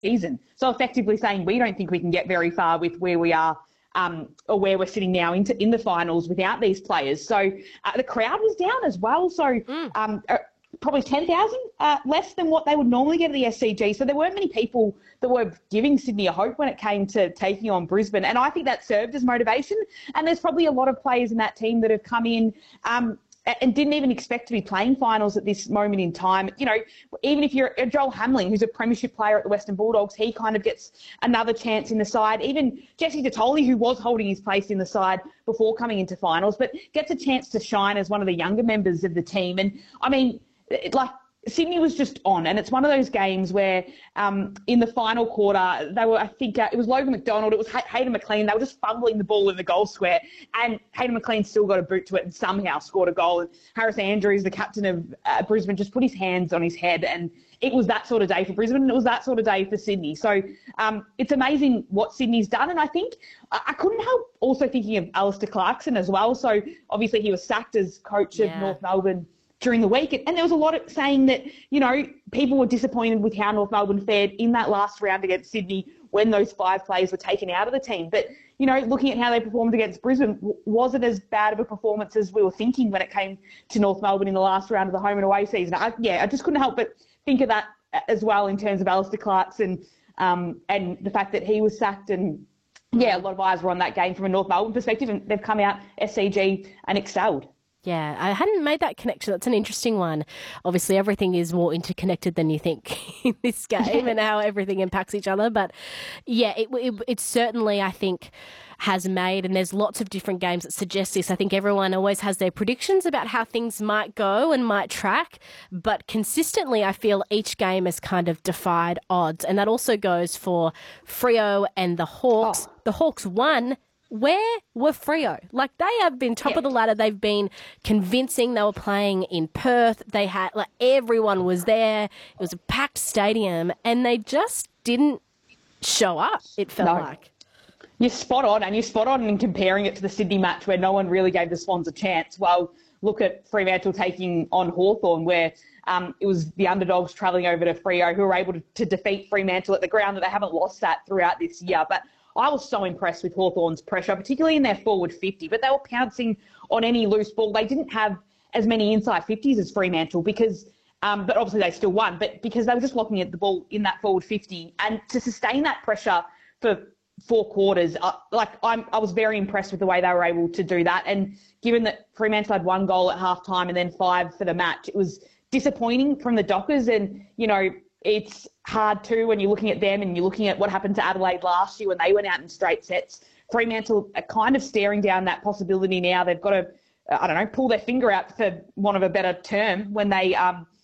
season. So effectively saying we don't think we can get very far with where we are or where we're sitting now in the finals without these players. So the crowd was down as well. So probably 10,000 less than what they would normally get at the SCG. So there weren't many people that were giving Sydney a hope when it came to taking on Brisbane. And I think that served as motivation. And there's probably a lot of players in that team that have come in and didn't even expect to be playing finals at this moment in time. You know, even if you're Joel Hamling, who's a premiership player at the Western Bulldogs, he kind of gets another chance in the side. Even Jesse Detoli, who was holding his place in the side before coming into finals, but gets a chance to shine as one of the younger members of the team. And, I mean, Sydney was just on, and it's one of those games where in the final quarter, they were, I think, it was Logan McDonald, it was Hayden McLean, they were just fumbling the ball in the goal square, and Hayden McLean still got a boot to it and somehow scored a goal. And Harris Andrews, the captain of Brisbane, just put his hands on his head, and it was that sort of day for Brisbane, and it was that sort of day for Sydney. So it's amazing what Sydney's done, and I think I couldn't help also thinking of Alistair Clarkson as well. So obviously he was sacked as coach of North Melbourne during the week. And there was a lot of saying that, you know, people were disappointed with how North Melbourne fared in that last round against Sydney when those 5 players were taken out of the team. But, you know, looking at how they performed against Brisbane, was it as bad of a performance as we were thinking when it came to North Melbourne in the last round of the home and away season? I just couldn't help but think of that as well in terms of Alistair Clarkson and the fact that he was sacked. And, a lot of eyes were on that game from a North Melbourne perspective, and they've come out SCG and excelled. Yeah, I hadn't made that connection. That's an interesting one. Obviously, everything is more interconnected than you think in this game and how everything impacts each other. But, it certainly, I think, has made, and there's lots of different games that suggest this. I think everyone always has their predictions about how things might go and might track, but consistently I feel each game has kind of defied odds. And that also goes for Freo and the Hawks. The Hawks won. Where were Freo? Like, they have been top of the ladder. They've been convincing. They were playing in Perth. They had, everyone was there. It was a packed stadium, and they just didn't show up, it felt like. You're spot on, and you're spot on in comparing it to the Sydney match where no one really gave the Swans a chance. Well, look at Fremantle taking on Hawthorn, where it was the underdogs travelling over to Freo who were able to defeat Fremantle at the ground that they haven't lost at throughout this year. But I was so impressed with Hawthorn's pressure, particularly in their forward 50, but they were pouncing on any loose ball. They didn't have as many inside 50s as Fremantle because, but obviously they still won, but because they were just locking at the ball in that forward 50. And to sustain that pressure for 4 quarters, I was very impressed with the way they were able to do that. And given that Fremantle had 1 goal at halftime and then 5 for the match, it was disappointing from the Dockers. And, you know, it's hard too when you're looking at them and you're looking at what happened to Adelaide last year when they went out in straight sets. Fremantle are kind of staring down that possibility now. They've got to, pull their finger out, for want of a better term, when they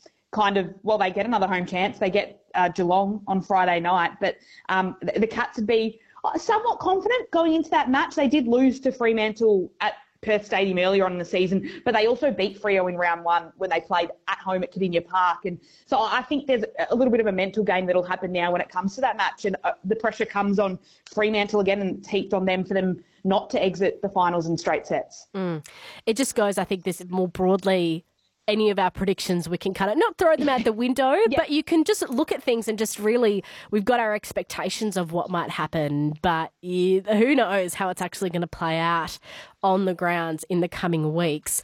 they get another home chance. They get Geelong on Friday night. But the Cats would be somewhat confident going into that match. They did lose to Fremantle at Perth Stadium earlier on in the season, but they also beat Freo in round 1 when they played at home at Kardinia Park. And so I think there's a little bit of a mental game that'll happen now when it comes to that match, and the pressure comes on Fremantle again, and it's heaped on them for them not to exit the finals in straight sets. It just goes, I think, this more broadly, any of our predictions, we can kind of not throw them out the window, but you can just look at things and just really, we've got our expectations of what might happen, but who knows how it's actually going to play out on the grounds in the coming weeks.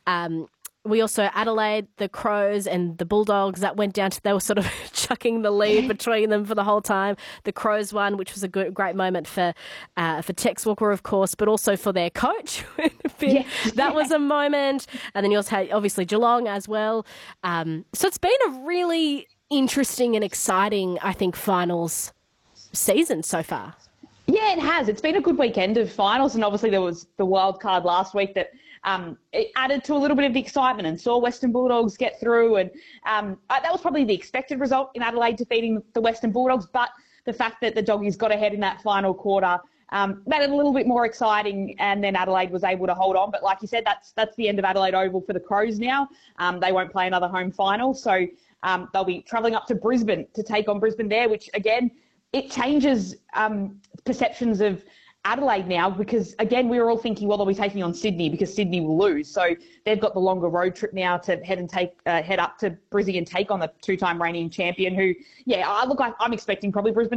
We also, Adelaide, the Crows and the Bulldogs, that went down to, they were sort of chucking the lead between them for the whole time. The Crows won, which was a great moment for Tex Walker, of course, but also for their coach. That was a moment. And then you also had, obviously, Geelong as well. So it's been a really interesting and exciting, I think, finals season so far. Yeah, it has. It's been a good weekend of finals, and obviously there was the wild card last week that it added to a little bit of the excitement and saw Western Bulldogs get through. And that was probably the expected result in Adelaide defeating the Western Bulldogs. But the fact that the Doggies got ahead in that final quarter made it a little bit more exciting. And then Adelaide was able to hold on. But like you said, that's the end of Adelaide Oval for the Crows now. They won't play another home final. So they'll be travelling up to Brisbane to take on Brisbane there, which, again, it changes perceptions of Adelaide now, because again, we were all thinking, well, they'll be taking on Sydney because Sydney will lose. So they've got the longer road trip now to head up to Brizzy and take on the two-time reigning champion who, I'm expecting probably Brisbane